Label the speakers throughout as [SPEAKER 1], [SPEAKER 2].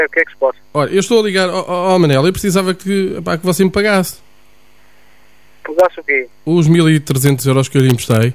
[SPEAKER 1] O que é que se passa?
[SPEAKER 2] Olha, eu estou a ligar ao Manel, eu precisava que você me pagasse
[SPEAKER 1] Pagasse o quê?
[SPEAKER 2] os 1.300 euros que eu lhe emprestei.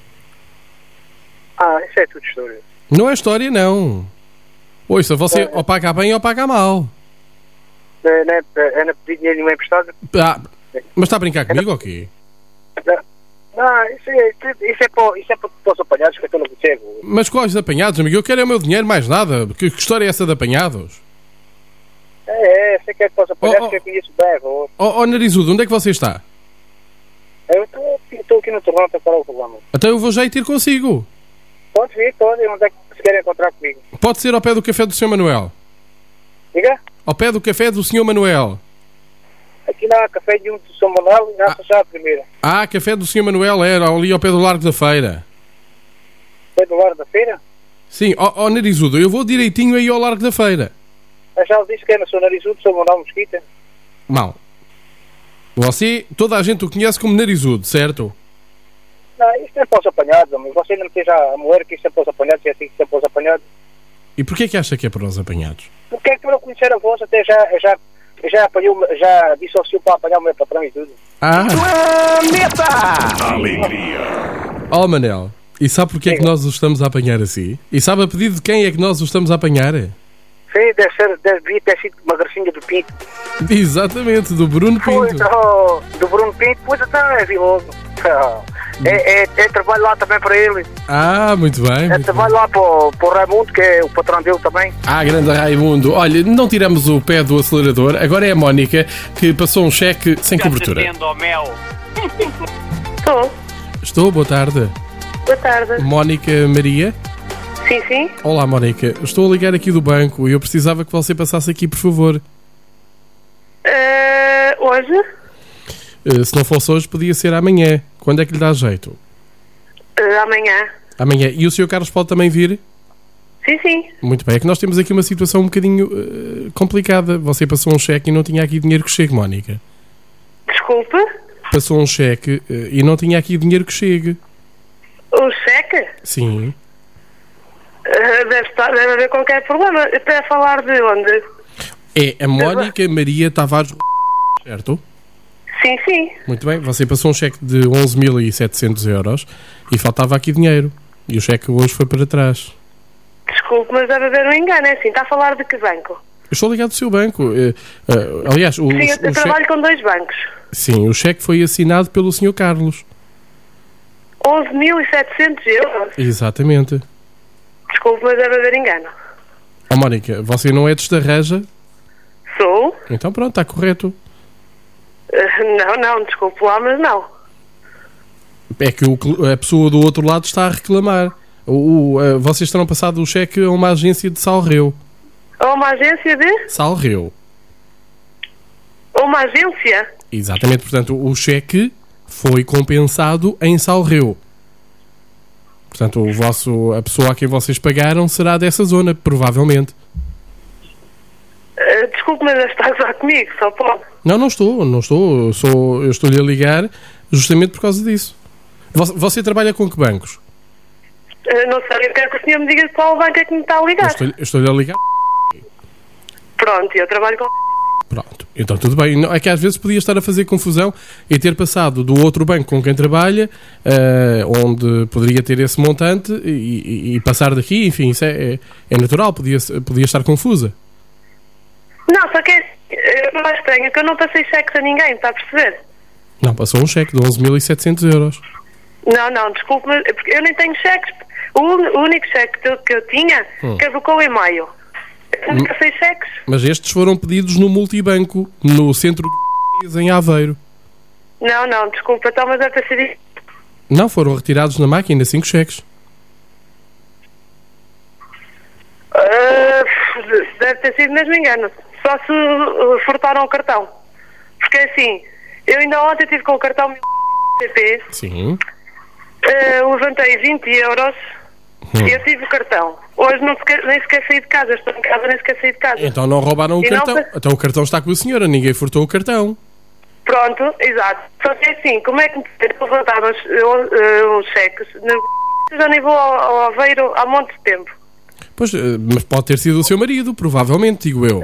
[SPEAKER 1] Isso é tudo história.
[SPEAKER 2] Não é história, não. Ouça, você ou paga bem ou paga mal.
[SPEAKER 1] Não é pedir dinheiro nenhum emprestado?
[SPEAKER 2] Mas está a brincar comigo ou quê?
[SPEAKER 1] Não, isso é para os apanhados que eu não consigo.
[SPEAKER 2] Mas quais apanhados, amigo? Eu quero é o meu dinheiro, mais nada. Que história é essa de apanhados?
[SPEAKER 1] Sei que é para os apanhados que eu conheço bem.
[SPEAKER 2] Narizudo, onde é que você está?
[SPEAKER 1] Eu estou aqui no Toronto para o programa.
[SPEAKER 2] Então eu vou já ir ter consigo.
[SPEAKER 1] Pode vir, pode. Onde é que se querem encontrar comigo?
[SPEAKER 2] Pode ser ao pé do café do Sr. Manuel.
[SPEAKER 1] Diga?
[SPEAKER 2] Ao pé do café do Sr. Manuel.
[SPEAKER 1] Aqui não há café de um do São Manuel, já a primeira.
[SPEAKER 2] Café do Sr. Manuel era ali ao pé do Largo da Feira.
[SPEAKER 1] Pé do Largo da Feira?
[SPEAKER 2] Sim, Narizudo, eu vou direitinho aí ao Largo da Feira.
[SPEAKER 1] Eu já disse que é na sua Narizudo, São Manuel Mesquita.
[SPEAKER 2] Mal. Toda a gente o conhece como Narizudo, certo?
[SPEAKER 1] Não, isto é para os apanhados, mas você não me esteja a moer que isto é para os apanhados, é assim que isto é para os apanhados.
[SPEAKER 2] E porquê que acha que é para os apanhados?
[SPEAKER 1] Porque é que para eu conhecer a voz, até já dissociou para apanhar o meu patrão e tudo.
[SPEAKER 3] Planeta Alegria.
[SPEAKER 2] Manel, e sabe porquê é que nós o estamos a apanhar assim? E sabe a pedido de quem é que nós o estamos a apanhar?
[SPEAKER 1] Sim, deve ter sido uma gracinha do Pinto.
[SPEAKER 2] Exatamente, do Bruno Pinto.
[SPEAKER 1] Do Bruno Pinto, pois então é viloso. É trabalho lá também para ele.
[SPEAKER 2] Muito bem.
[SPEAKER 1] Trabalho lá para o Raimundo, que é o patrão dele também.
[SPEAKER 2] Grande Raimundo. Olha, não tiramos o pé do acelerador. Agora é a Mónica que passou um cheque sem cobertura. Estou, boa tarde.
[SPEAKER 4] Boa tarde.
[SPEAKER 2] Mónica Maria?
[SPEAKER 4] Sim.
[SPEAKER 2] Olá, Mónica. Estou a ligar aqui do banco e eu precisava que você passasse aqui, por favor.
[SPEAKER 4] Hoje?
[SPEAKER 2] Se não fosse hoje, podia ser amanhã. Quando é que lhe dá jeito?
[SPEAKER 4] Amanhã.
[SPEAKER 2] Amanhã. E o Sr. Carlos pode também vir?
[SPEAKER 4] Sim.
[SPEAKER 2] Muito bem. É que nós temos aqui uma situação um bocadinho complicada. Você passou um cheque e não tinha aqui dinheiro que chegue, Mónica.
[SPEAKER 4] Desculpe?
[SPEAKER 2] Passou um cheque e não tinha aqui dinheiro que chegue.
[SPEAKER 4] O cheque?
[SPEAKER 2] Sim.
[SPEAKER 4] Deve haver qualquer problema. Para falar de onde?
[SPEAKER 2] É a Mónica Maria Tavares, certo?
[SPEAKER 4] Sim.
[SPEAKER 2] Muito bem. Você passou um cheque de 11.700 euros e faltava aqui dinheiro. E o cheque hoje foi para trás.
[SPEAKER 4] Desculpe, mas deve haver um engano. É assim, está a falar de que banco?
[SPEAKER 2] Eu estou ligado ao seu banco. Aliás,
[SPEAKER 4] Sim, eu trabalho com 2 bancos.
[SPEAKER 2] Sim, o cheque foi assinado pelo Sr. Carlos.
[SPEAKER 4] 11.700 euros?
[SPEAKER 2] Exatamente.
[SPEAKER 4] Desculpe, mas deve haver engano.
[SPEAKER 2] Mónica, você não é desta Reja?
[SPEAKER 4] Sou?
[SPEAKER 2] Então pronto, está correto.
[SPEAKER 4] Não, desculpe lá, mas não.
[SPEAKER 2] É que a pessoa do outro lado está a reclamar. Vocês terão passado o cheque a uma agência de Salreu.
[SPEAKER 4] A uma agência de?
[SPEAKER 2] Salreu.
[SPEAKER 4] A uma agência?
[SPEAKER 2] Exatamente, portanto, o cheque foi compensado em Salreu. Portanto, a pessoa a quem vocês pagaram será dessa zona, provavelmente.
[SPEAKER 4] Desculpe, mas está a gozar comigo, só pode.
[SPEAKER 2] Não estou. Eu estou-lhe a ligar justamente por causa disso. Você trabalha com que bancos?
[SPEAKER 4] Não sei, eu quero que o senhor me diga qual banco é que me está a ligar.
[SPEAKER 2] Eu estou-lhe a ligar.
[SPEAKER 4] Pronto, eu trabalho com...
[SPEAKER 2] Pronto, então tudo bem. É que às vezes podia estar a fazer confusão e ter passado do outro banco com quem trabalha, onde poderia ter esse montante e passar daqui, enfim, isso é natural, podia estar confusa.
[SPEAKER 4] Não, só que é mais estranho que eu não passei cheques a ninguém, está a perceber?
[SPEAKER 2] Não, passou um cheque de 11.700 euros.
[SPEAKER 4] Não, desculpe, porque eu nem tenho cheques. O único cheque que eu tinha caducou em maio. Eu não passei cheques.
[SPEAKER 2] Mas estes foram pedidos no multibanco, no centro de em Aveiro.
[SPEAKER 4] Não, desculpa, então, mas é para ser isso.
[SPEAKER 2] Não, foram retirados na máquina 5 cheques.
[SPEAKER 4] Deve ter sido mesmo engano. Só se furtaram o cartão. Porque assim, eu ainda ontem estive com o cartão CP.
[SPEAKER 2] Sim.
[SPEAKER 4] Levantei 20 euros e eu tive o cartão. Hoje nem sequer saí de casa. Estou em casa, nem sequer saí de casa.
[SPEAKER 2] Então não roubaram o cartão. Então o cartão está com a senhora. Ninguém furtou o cartão.
[SPEAKER 4] Pronto, exato. Só que assim, como é que me levantaram os cheques? Eu já nem vou ao Aveiro há muito tempo.
[SPEAKER 2] Pois, mas pode ter sido o seu marido, provavelmente, digo eu.